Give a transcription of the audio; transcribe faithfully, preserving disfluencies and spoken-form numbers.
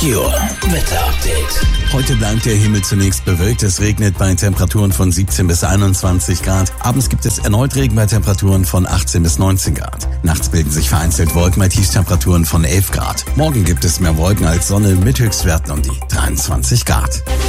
Meteor Wetter-Update. Heute bleibt der Himmel zunächst bewölkt. Es regnet bei Temperaturen von siebzehn bis einundzwanzig Grad. Abends gibt es erneut Regen bei Temperaturen von achtzehn bis neunzehn Grad. Nachts bilden sich vereinzelt Wolken bei Tiefstemperaturen von elf Grad. Morgen gibt es mehr Wolken als Sonne mit Höchstwerten um die dreiundzwanzig Grad.